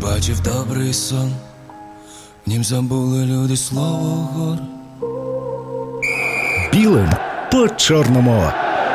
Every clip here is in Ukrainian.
бачив добрий сон, в нім забули люди слово гор. Білим по чорному.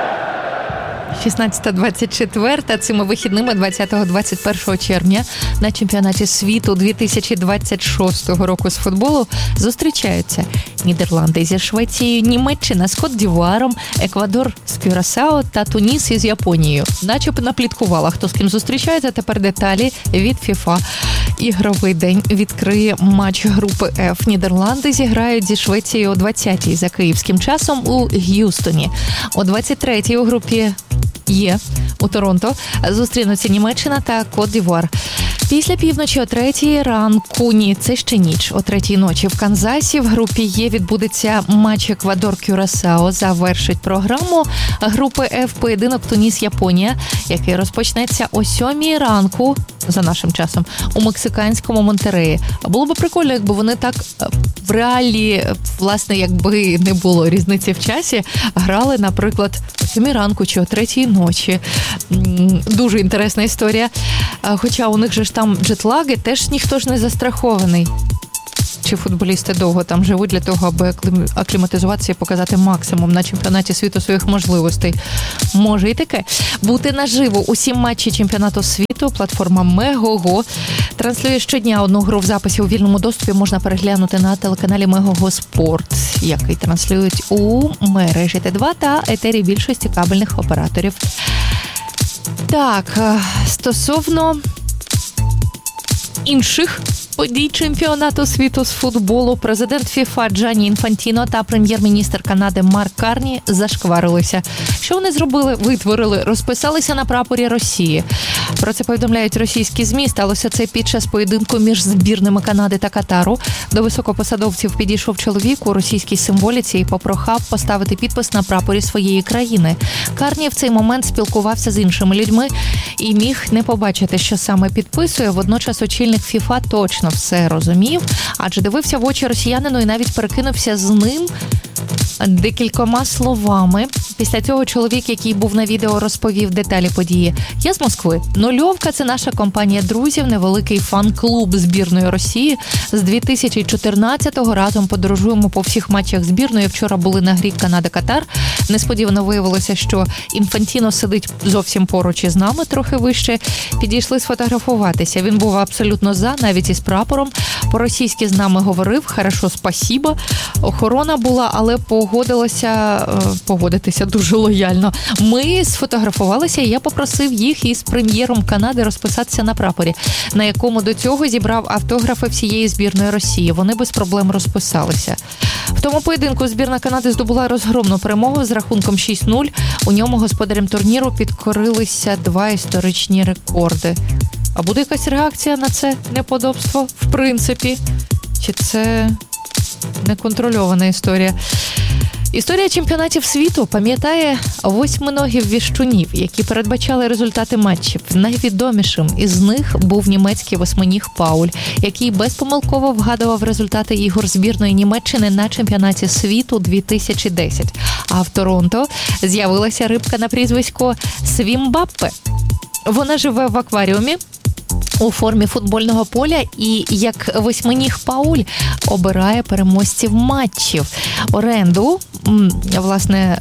16-24 цими вихідними 20-21 червня на чемпіонаті світу 2026 року з футболу зустрічаються Нідерланди зі Швецією, Німеччина з Кот-д'Івуаром, Еквадор з Кюрасао та Туніс із Японією. Начебто напліткувала, хто з ким зустрічається. Тепер деталі від FIFA. Ігровий день відкриє матч групи F. Нідерланди зіграють зі Швецією о 20-й за київським часом у Г'юстоні. О 23-й у групі Є у Торонто зустрінуться Німеччина та Кот-д'Івуар. Після півночі о 3-й ранку, ні, це ще ніч, о 3-й ночі в Канзасі в групі Є відбудеться матч Еквадор-Кюрасао. Завершить програму групи F поєдинок Туніс-Японія, який розпочнеться о 7-й ранку за нашим часом у мексиканському Монтереї. Було б прикольно, якби вони так в реалі, власне, якби не було різниці в часі, грали, наприклад, о 7-й ранку чи о 3-й ночі. Дуже інтересна історія. Хоча у них же ж там джетлаги, теж ніхто ж не застрахований. Чи футболісти довго там живуть для того, аби акліматизуватися і показати максимум на чемпіонаті світу своїх можливостей. Може і таке. Бути наживо усі матчі чемпіонату світу платформа Мегого транслює щодня одну гру в записі у вільному доступі. Можна переглянути на телеканалі Мегого Спорт, який транслюють у мережі Т2 та етері більшості кабельних операторів. Так, стосовно інших подій чемпіонату світу з футболу, президент ФІФА Джанні Інфантіно та прем'єр-міністр Канади Марк Карні зашкварилися. Що вони зробили? Витворили, розписалися на прапорі Росії. Про це повідомляють російські ЗМІ. Сталося це під час поєдинку між збірними Канади та Катару. До високопосадовців підійшов чоловік у російській символіці і попрохав поставити підпис на прапорі своєї країни. Карні в цей момент спілкувався з іншими людьми і міг не побачити, що саме підписує. Водночас очільник ФІФА точно все розумів, адже дивився в очі росіянину і навіть перекинувся з ним декількома словами. Після цього чоловік, який був на відео, розповів деталі події. Я з Москви. Нульовка – це наша компанія друзів, невеликий фан-клуб збірної Росії. З 2014-го разом подорожуємо по всіх матчах збірної. Вчора були на грі Канада-Катар. Несподівано виявилося, що Інфантіно сидить зовсім поруч із нами, трохи вище. Підійшли сфотографуватися. Він був абсолютно за, навіть із прапором. По-російськи з нами говорив. Хорошо, спасіба. Охорона була, але погодитися дуже лояльно. Ми сфотографувалися, і я попросив їх із прем'єром Канади розписатися на прапорі, на якому до цього зібрав автографи всієї збірної Росії. Вони без проблем розписалися. В тому поєдинку збірна Канади здобула розгромну перемогу з рахунком 6-0. У ньому господарям турніру підкорилися 2 історичні рекорди. А буде якась реакція на це неподобство? В принципі. Чи це неконтрольована історія? Історія чемпіонатів світу пам'ятає восьминогів віщунів, які передбачали результати матчів. Найвідомішим із них був німецький восьминіг Пауль, який безпомилково вгадував результати ігор збірної Німеччини на чемпіонаті світу 2010. А в Торонто з'явилася рибка на прізвисько Свімбаппе. Вона живе в акваріумі у формі футбольного поля і, як восьминіг Пауль, обирає переможців матчів. Оренду, власне,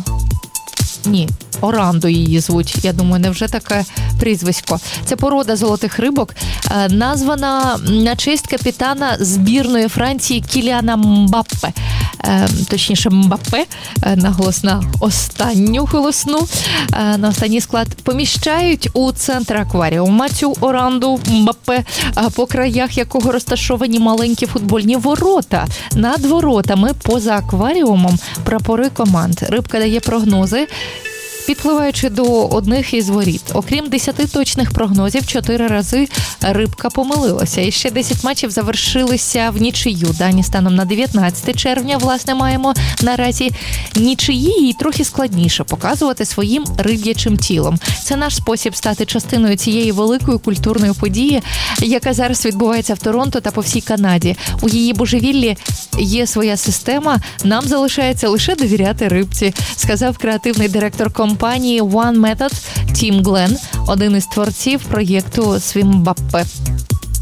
Оранду її звуть. Я думаю, невже таке прізвисько. Це порода золотих рибок, названа на честь капітана збірної Франції Кіліана Мбаппе. Точніше, Мбаппе, наголос на останню голосну, на останній склад. Поміщають у центр акваріума цю Оранду Мбаппе, по краях якого розташовані маленькі футбольні ворота. Над воротами, поза акваріумом, прапори команд. Рибка дає прогнози, підпливаючи до одних із воріт. Окрім 10 точних прогнозів, 4 рази рибка помилилася. І ще 10 матчів завершилися в нічию. Дані станом на 19 червня, власне, маємо наразі нічиї, і трохи складніше показувати своїм риб'ячим тілом. Це наш спосіб стати частиною цієї великої культурної події, яка зараз відбувається в Торонто та по всій Канаді. У її божевіллі є своя система, нам залишається лише довіряти рибці, сказав креативний директор компанії One Method Тім Глен, один із творців проєкту Свімбаппе.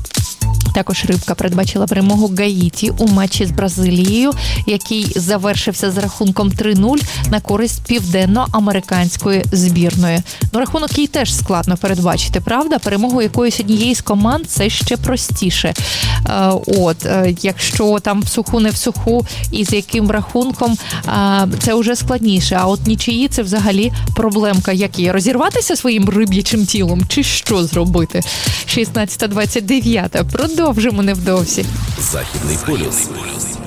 Також Рибка передбачила перемогу Гаїті у матчі з Бразилією, який завершився з рахунком 3-0 на користь південноамериканської збірної. Ну, рахунок їй теж складно передбачити, правда? Перемогу якоїсь однієї з команд – це ще простіше. Якщо там в суху не в суху і з яким рахунком, це вже складніше. А от нічиї – це взагалі проблемка. Як її? Розірватися своїм риб'ячим тілом? Чи що зробити? 16:29. Продовжимо невдовзі. Західний полюс.